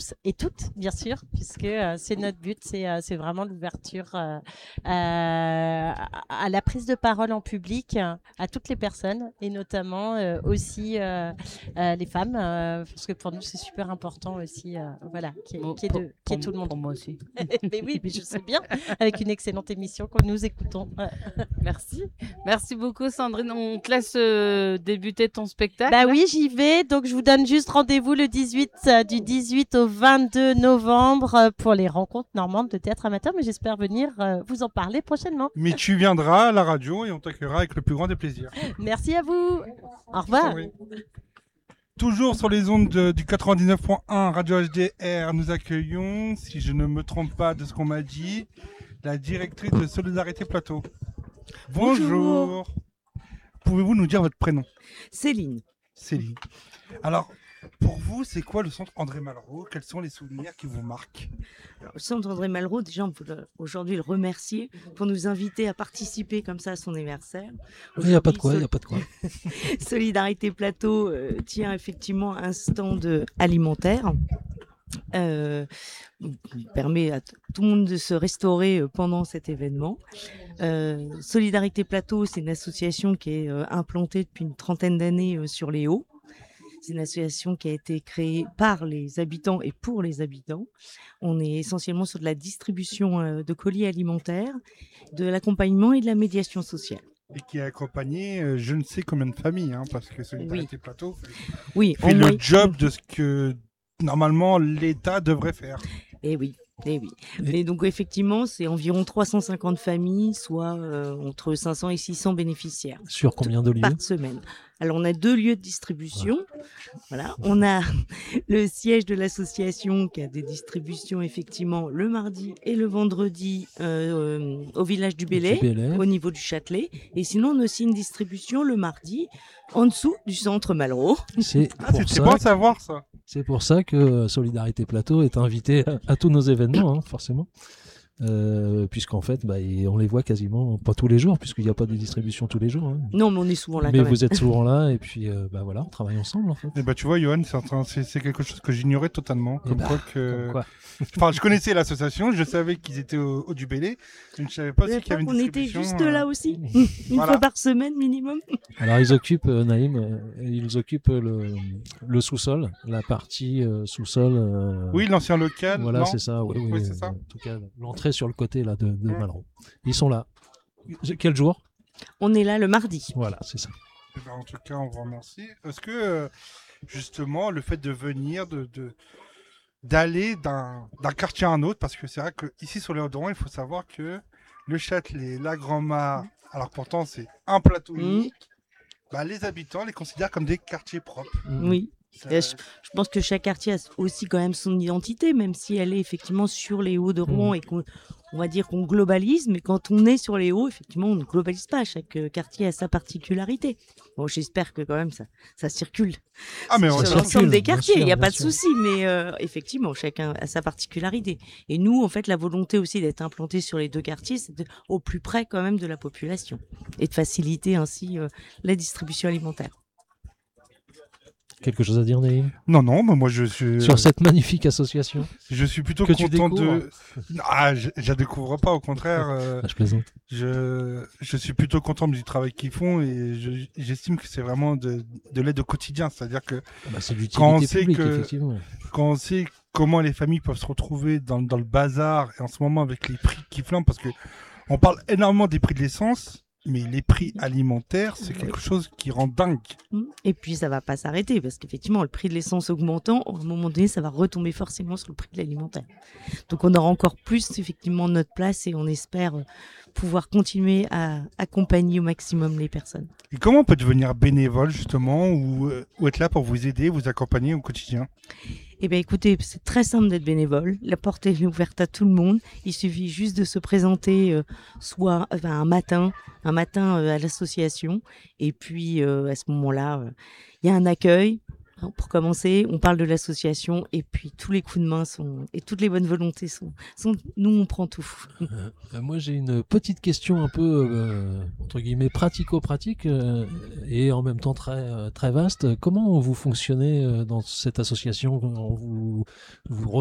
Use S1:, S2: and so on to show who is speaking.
S1: tous et toutes, bien sûr, puisque c'est notre but, c'est vraiment l'ouverture à la prise de parole en public à toutes les personnes et notamment aussi les femmes, parce que pour nous c'est super important aussi, voilà, qu'il y ait tout le monde.
S2: Pour moi aussi.
S1: Mais oui, mais je sais bien, avec une excellente émission que nous écoutons.
S2: Merci. Merci beaucoup, Sandrine. On te laisse débuter ton spectacle.
S1: Bah oui, j'y vais. Donc, je vous donne juste rendez-vous le 18, du 18 au 22 novembre pour les rencontres normandes de théâtre amateur. Mais j'espère venir vous en parler prochainement.
S3: Mais tu viendras à la radio et on t'accueillera avec le plus grand des plaisirs.
S1: Merci à vous. Au revoir.
S3: Toujours sur les ondes du 99.1 Radio HDR, nous accueillons, si je ne me trompe pas de ce qu'on m'a dit, la directrice de Solidarité Plateau. Bonjour. Pouvez-vous nous dire votre prénom?
S4: Céline.
S3: Céline. Alors, pour vous, c'est quoi le centre André Malraux? Quels sont les souvenirs qui vous marquent?
S4: Alors, le centre André Malraux, déjà, on peut aujourd'hui le remercier pour nous inviter à participer comme ça à son anniversaire.
S5: Il n'y a pas de quoi, il n'y a pas de quoi.
S4: Solidarité Plateau tient effectivement un stand alimentaire. Permet à tout le monde de se restaurer pendant cet événement. Solidarité Plateau, c'est une association qui est implantée depuis une trentaine d'années sur les Hauts. C'est une association qui a été créée par les habitants et pour les habitants. On est essentiellement sur de la distribution de colis alimentaires, de l'accompagnement et de la médiation sociale.
S3: Et qui a accompagné je ne sais combien de familles, hein, parce que Solidarité Plateau fait le job de ce que normalement l'État devrait faire.
S4: Eh oui. Mais donc effectivement, c'est environ 350 familles, soit entre 500 et 600 bénéficiaires.
S5: Sur combien de lieux?
S4: Par semaine. Alors on a 2 lieux de distribution. Voilà, on a le siège de l'association qui a des distributions effectivement le mardi et le vendredi au village du Bellay, au niveau du Châtelet. Et sinon on a aussi une distribution le mardi en dessous du centre Malraux.
S3: C'est bon de savoir ça.
S5: C'est pour ça que Solidarité Plateau est invité à tous nos événements, hein, forcément. Puisqu'en fait, on les voit quasiment pas tous les jours, puisqu'il n'y a pas de distribution tous les jours. Hein.
S4: Non, mais on est souvent là.
S5: Mais vous êtes souvent là, et puis voilà, on travaille ensemble en fait.
S3: Et tu vois, Johan, c'est quelque chose que j'ignorais totalement. Comme quoi. Enfin, je connaissais l'association, je savais qu'ils étaient au du Bellay, mais je ne savais pas qu'il y avait une distribution.
S4: On était juste là aussi, une fois par semaine minimum.
S5: Alors ils occupent, Naïm, ils occupent le sous-sol, la partie sous-sol.
S3: Oui, l'ancien local.
S5: Voilà, c'est ça. Oui,
S3: c'est ça.
S5: En tout cas, l'entrée sur le côté là de Malraux. Ils sont là. Quel jour?
S4: On est là le mardi.
S5: Voilà, c'est ça.
S3: En tout cas, on vous remercie. Est-ce que justement le fait de venir, d'aller d'un quartier à un autre, parce que c'est vrai qu'ici sur les Hauts-de-Rouen, il faut savoir que le Châtelet, la Grand-Mare, alors pourtant c'est un plateau unique, les habitants les considèrent comme des quartiers propres.
S4: Oui. Je pense que chaque quartier a aussi quand même son identité, même si elle est effectivement sur les Hauts de Rouen et qu'on va dire qu'on globalise, mais quand on est sur les Hauts, effectivement, on ne globalise pas. Chaque quartier a sa particularité. Bon, j'espère que quand même ça circule sur l'ensemble des quartiers. Il n'y a pas de souci, mais effectivement, chacun a sa particularité. Et nous, en fait, la volonté aussi d'être implanté sur les 2 quartiers, c'est au plus près quand même de la population et de faciliter ainsi la distribution alimentaire.
S5: Quelque chose à dire, Naïm?
S3: Non, moi je suis...
S5: Sur cette magnifique association.
S3: Je suis plutôt content de... je la découvre pas, au contraire.
S5: Je plaisante.
S3: Je suis plutôt content du travail qu'ils font et j'estime que c'est vraiment de l'aide au quotidien. C'est-à-dire que
S5: c'est de l'utilité publique, effectivement.
S3: Quand on sait comment les familles peuvent se retrouver dans le bazar et en ce moment avec les prix qui flambent, parce que on parle énormément des prix de l'essence, mais les prix alimentaires, c'est quelque chose qui rend dingue.
S4: Et puis, ça va pas s'arrêter parce qu'effectivement, le prix de l'essence augmentant, à un moment donné, ça va retomber forcément sur le prix de l'alimentaire. Donc, on aura encore plus, effectivement, notre place et on espère pouvoir continuer à accompagner au maximum les personnes.
S3: Et comment on peut devenir bénévole, justement, ou être là pour vous aider, vous accompagner au quotidien?
S4: Eh bien, écoutez, c'est très simple d'être bénévole. La porte est ouverte à tout le monde. Il suffit juste de se présenter un matin à l'association. Et puis, à ce moment-là, il y a un accueil. Pour commencer, on parle de l'association et puis tous les coups de main et toutes les bonnes volontés sont nous, on prend tout.
S5: Moi, j'ai une petite question un peu, entre guillemets, pratico-pratique et en même temps très, très vaste. Comment vous fonctionnez dans cette association? Vous